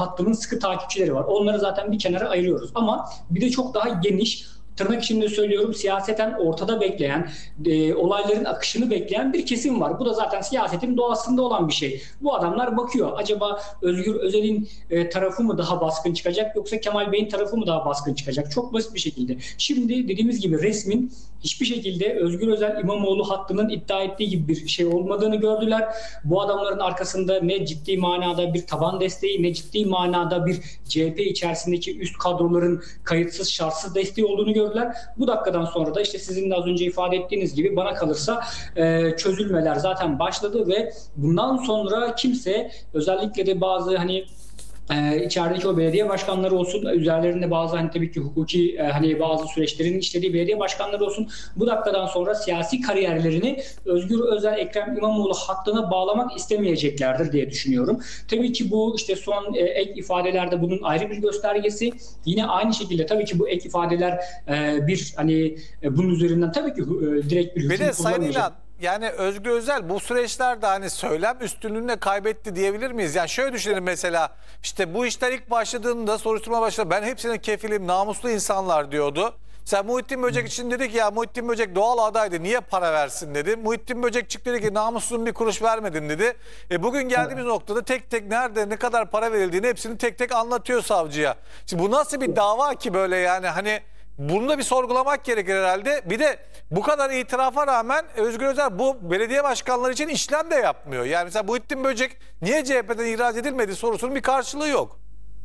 hattının sıkı takipçileri var. Onları zaten bir kenara ayırıyoruz. Ama bir de çok daha geniş, tırnak içinde söylüyorum, siyaseten ortada bekleyen, olayların akışını bekleyen bir kesim var. Bu da zaten siyasetin doğasında olan bir şey. Bu adamlar bakıyor. Acaba Özgür Özel'in tarafı mı daha baskın çıkacak, yoksa Kemal Bey'in tarafı mı daha baskın çıkacak? Çok basit bir şekilde. Şimdi dediğimiz gibi resmin hiçbir şekilde Özgür Özel İmamoğlu hattının iddia ettiği gibi bir şey olmadığını gördüler. Bu adamların arkasında ne ciddi manada bir taban desteği, ne ciddi manada bir CHP içerisindeki üst kadroların kayıtsız şartsız desteği olduğunu gördüler. Bu dakikadan sonra da işte sizin de az önce ifade ettiğiniz gibi bana kalırsa çözülmeler zaten başladı ve bundan sonra kimse, özellikle de bazı hani içerideki o belediye başkanları olsun, üzerlerinde bazı hani tabii ki hukuki hani bazı süreçlerin işlediği belediye başkanları olsun, bu dakikadan sonra siyasi kariyerlerini Özgür Özel, Ekrem İmamoğlu hattına bağlamak istemeyeceklerdir diye düşünüyorum. Tabii ki bu işte son ek ifadelerde bunun ayrı bir göstergesi. Yine aynı şekilde tabii ki bu ek ifadeler bir hani bunun üzerinden tabii ki direkt bir hüküm kullanmayacak. Yani Özgür Özel bu süreçlerde hani söylem üstünlüğünü kaybetti diyebilir miyiz? Yani şöyle düşünelim, mesela işte bu işler ilk başladığında, soruşturma başladı, ben hepsine kefilim, namuslu insanlar diyordu. Sen Muhittin Böcek için dedi ki ya Muhittin Böcek doğal adaydı, niye para versin dedi. Muhittin Böcek çıktı dedi ki namussuzun bir kuruş vermedim dedi. Bugün geldiğimiz noktada tek tek nerede ne kadar para verildiğini hepsini tek tek anlatıyor savcıya. Şimdi bu nasıl bir dava ki böyle, yani hani bunu da bir sorgulamak gerekir herhalde. Bir de bu kadar itirafa rağmen Özgür Özel bu belediye başkanları için işlem de yapmıyor. Yani mesela Muhittin Böcek niye CHP'den ihraç edilmedi sorusunun bir karşılığı yok.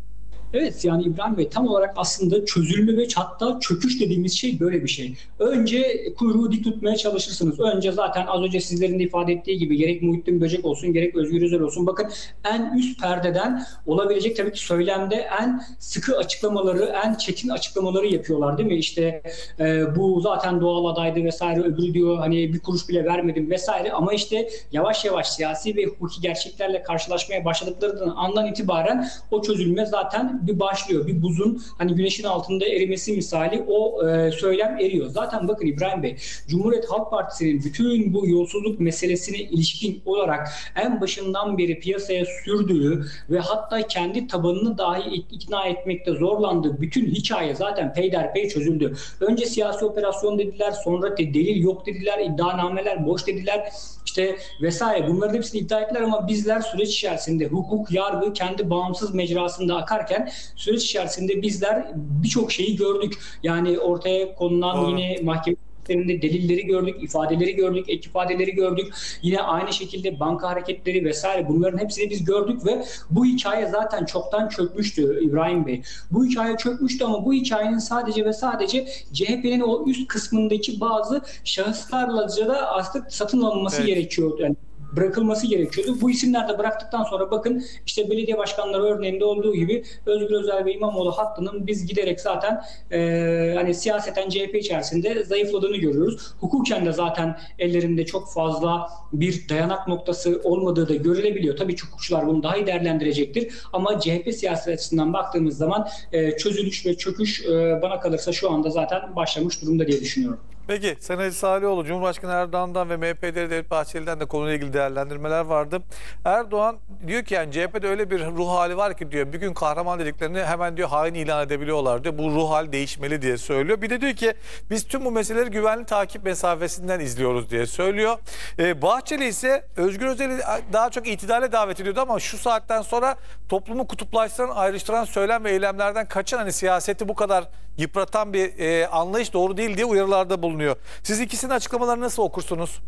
Evet, yani İbrahim Bey, tam olarak aslında çözülme ve hatta çöküş dediğimiz şey böyle bir şey. Önce kuyruğu dik tutmaya çalışırsınız. Önce zaten az önce sizlerin de ifade ettiği gibi gerek Muhittin Böcek olsun gerek Özgür Özel olsun. Bakın en üst perdeden olabilecek tabii ki söylemde en sıkı açıklamaları, en çetin açıklamaları yapıyorlar değil mi? İşte bu zaten doğal adaydı vesaire, öbürü diyor hani bir kuruş bile vermedim vesaire. Ama işte yavaş yavaş siyasi ve hukuki gerçeklerle karşılaşmaya başladıklarından andan itibaren o çözülme zaten bir başlıyor. Bir buzun hani güneşin altında erimesi misali o söylem eriyor. Zaten bakın İbrahim Bey, Cumhuriyet Halk Partisi'nin bütün bu yolsuzluk meselesine ilişkin olarak en başından beri piyasaya sürdüğü ve hatta kendi tabanını dahi ikna etmekte zorlandığı bütün hikaye zaten peyderpey çözüldü. Önce siyasi operasyon dediler, sonra delil yok dediler, iddianameler boş dediler, işte vesaire, bunların hepsini iddia ettiler ama bizler süreç içerisinde hukuk, yargı kendi bağımsız mecrasında akarken süreç içerisinde bizler birçok şeyi gördük. Yani ortaya konulan yine mahkeme delilleri gördük, ifadeleri gördük, ek ifadeleri gördük. Yine aynı şekilde banka hareketleri vesaire, bunların hepsini biz gördük ve bu hikaye zaten çoktan çökmüştü İbrahim Bey. Bu hikaye çökmüştü ama bu hikayenin sadece ve sadece CHP'nin o üst kısmındaki bazı şahıslarla da artık satın alınması gerekiyordu. Yani bırakılması gerekiyordu. Bu isimler de bıraktıktan sonra bakın işte belediye başkanları örneğinde olduğu gibi Özgür Özel ve İmamoğlu hattının biz giderek zaten hani siyaseten CHP içerisinde zayıfladığını görüyoruz. Hukuken de zaten ellerinde çok fazla bir dayanak noktası olmadığı da görülebiliyor. Tabii ki hukukçular bunu daha iyi değerlendirecektir ama CHP siyasi açısından baktığımız zaman çözülüş ve çöküş bana kalırsa şu anda zaten başlamış durumda diye düşünüyorum. Peki Sayın Ali Salihoğlu, Cumhurbaşkanı Erdoğan'dan ve MHP lideri Devlet Bahçeli'den de konuyla ilgili değerlendirmeler vardı. Erdoğan diyor ki yani CHP'de öyle bir ruh hali var ki diyor, bir gün kahraman dediklerini hemen diyor hain ilan edebiliyorlar diyor. Bu ruh hal değişmeli diye söylüyor. Bir de diyor ki biz tüm bu meseleleri güvenli takip mesafesinden izliyoruz diye söylüyor. Bahçeli ise Özgür Özel'i daha çok itidale davet ediyordu ama şu saatten sonra toplumu kutuplaştıran, ayrıştıran söylem ve eylemlerden kaçan, hani siyaseti bu kadar yıpratan bir anlayış doğru değil diye uyarılarda bulunuyor. Siz ikisinin açıklamalarını nasıl okursunuz?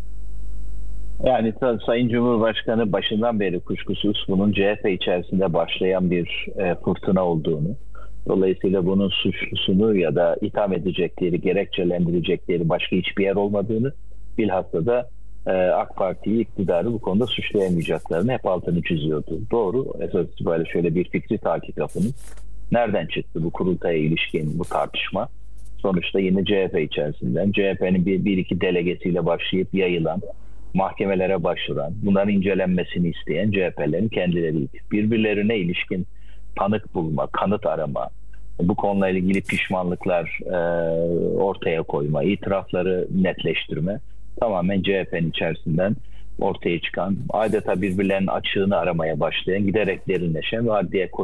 Yani Sayın Cumhurbaşkanı başından beri kuşkusuz bunun CHP içerisinde başlayan bir fırtına olduğunu, dolayısıyla bunun suçlusunu ya da itham edecekleri, gerekçelendirecekleri başka hiçbir yer olmadığını, bilhassa da AK Parti'yi, iktidarı bu konuda suçlayamayacaklarını hep altını çiziyordu. Doğru. Esas itibariyle şöyle bir fikri takip yapınız. Nereden çıktı bu kurultaya ilişkin bu tartışma? Sonuçta yine CHP içerisinden, CHP'nin bir iki delegesiyle başlayıp yayılan, mahkemelere başvuran, bunların incelenmesini isteyen CHP'lerin kendileriydi. Birbirlerine ilişkin tanık bulma, kanıt arama, bu konuyla ilgili pişmanlıklar ortaya koyma, itirafları netleştirme tamamen CHP'nin içerisinden ortaya çıkan, adeta birbirlerinin açığını aramaya başlayan, giderek derinleşen ve adliye